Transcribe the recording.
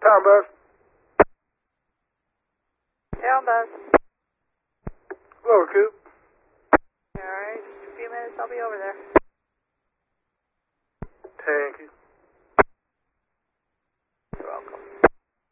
Town bus. Town bus. Lower Coop. Alright, just a few minutes, I'll be over there. Thank you.